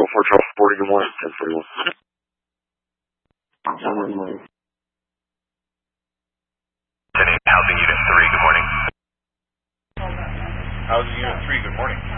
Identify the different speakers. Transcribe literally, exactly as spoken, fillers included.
Speaker 1: four, Charles forty, good morning, ten forty-one.
Speaker 2: Good morning.
Speaker 3: Housing Unit three, good morning.
Speaker 4: Housing Unit three, good morning.